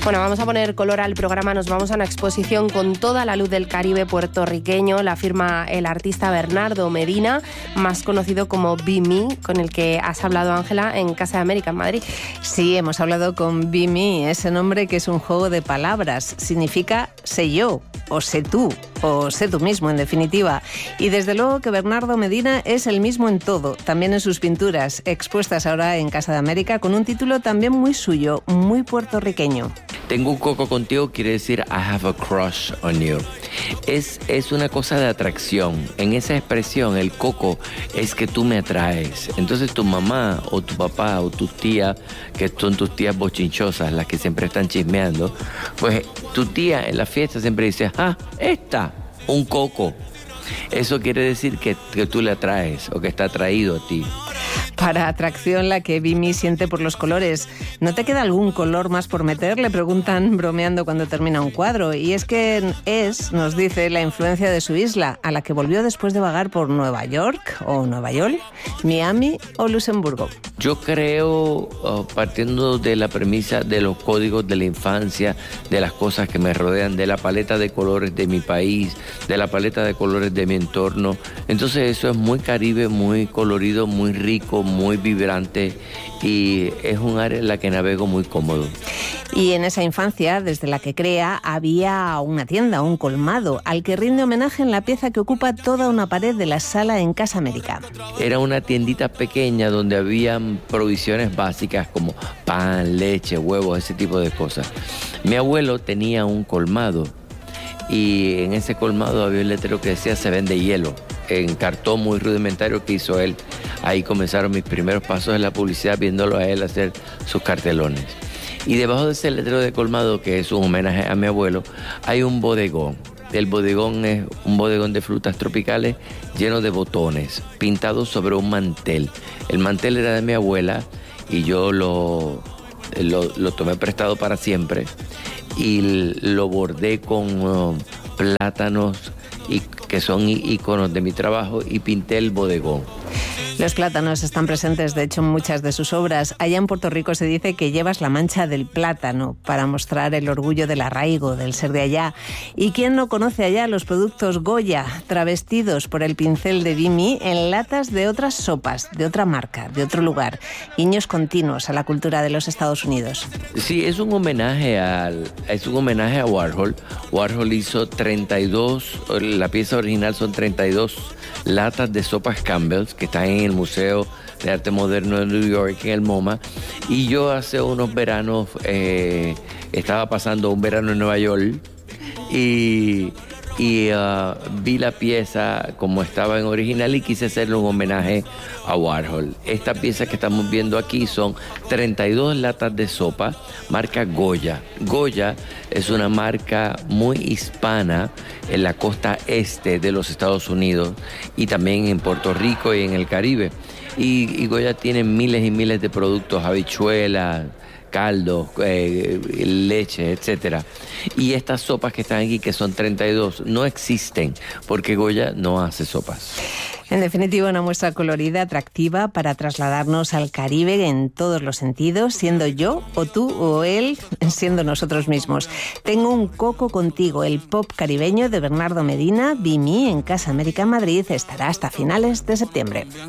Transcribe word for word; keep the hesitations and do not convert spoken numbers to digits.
Bueno, vamos a poner color al programa, nos vamos a una exposición con toda la luz del Caribe puertorriqueño, la firma el artista Bernardo Medina, más conocido como Be Me, con el que has hablado, Ángela, en Casa de América, en Madrid. Sí, hemos hablado con Be Me, ese nombre que es un juego de palabras, significa sé yo, o sé tú, o sé tú mismo, en definitiva. Y desde luego que Bernardo Medina es el mismo en todo, también en sus pinturas, expuestas ahora en Casa de América, con un título también muy suyo, muy puertorriqueño. Tengo un coco contigo quiere decir I have a crush on you. Es, es una cosa de atracción. En esa expresión, el coco es que tú me atraes. Entonces tu mamá o tu papá o tu tía, que son tus tías bochinchosas, las que siempre están chismeando, pues tu tía en la fiesta siempre dice, ah, esta, un coco. Eso quiere decir que, que tú le atraes o que está atraído a ti. Para atracción la que Be Me siente por los colores. ¿No te queda algún color más por meter? Le preguntan bromeando cuando termina un cuadro. Y es que es, nos dice, la influencia de su isla, a la que volvió después de vagar por Nueva York o Nueva York, Miami o Luxemburgo. Yo creo, uh, partiendo de la premisa de los códigos de la infancia, de las cosas que me rodean, de la paleta de colores de mi país, de la paleta de colores de mi entorno. Entonces eso es muy Caribe, muy colorido, muy rico, muy vibrante y es un área en la que navego muy cómodo. Y en esa infancia, desde la que crea, había una tienda, un colmado, al que rinde homenaje en la pieza que ocupa toda una pared de la sala en Casa América. Era una tiendita pequeña donde habían provisiones básicas como pan, leche, huevos, ese tipo de cosas. Mi abuelo tenía un colmado y en ese colmado había un letrero que decía se vende hielo, en cartón muy rudimentario que hizo él. Ahí comenzaron mis primeros pasos en la publicidad, viéndolo a él hacer sus cartelones. Y debajo de ese letrero de colmado, que es un homenaje a mi abuelo, hay un bodegón. El bodegón es un bodegón de frutas tropicales lleno de botones, pintados sobre un mantel. El mantel era de mi abuela y yo lo, lo, lo tomé prestado para siempre y lo bordé con uh, plátanos y que son íconos de mi trabajo y pinté el bodegón. Los plátanos están presentes, de hecho, en muchas de sus obras. Allá en Puerto Rico se dice que llevas la mancha del plátano para mostrar el orgullo del arraigo, del ser de allá. ¿Y quién no conoce allá los productos Goya, travestidos por el pincel de Be Me en latas de otras sopas, de otra marca, de otro lugar? Guiños continuos a la cultura de los Estados Unidos. Sí, es un homenaje al, es un homenaje a Warhol. Warhol hizo treinta y dos, la pieza original son treinta y dos latas de sopas Campbell's que están en el Museo de Arte Moderno de New York, en el MoMA, y yo hace unos veranos eh, estaba pasando un verano en Nueva York y, y uh, vi la pieza como estaba en original y quise hacerle un homenaje a Warhol. Esta pieza que estamos viendo aquí son treinta y dos latas de sopa, marca Goya. Goya es una marca muy hispana en la costa este de los Estados Unidos y también en Puerto Rico y en el Caribe. Y, y Goya tiene miles y miles de productos, habichuelas, caldos, eh, leche, etcétera. Y estas sopas que están aquí, que son treinta y dos, no existen porque Goya no hace sopas. En definitiva, una muestra colorida, atractiva para trasladarnos al Caribe en todos los sentidos, siendo yo o tú o él, siendo nosotros mismos. Tengo un coco contigo, el pop caribeño de Bernardo Medina, Be Me, en Casa América, Madrid, estará hasta finales de septiembre.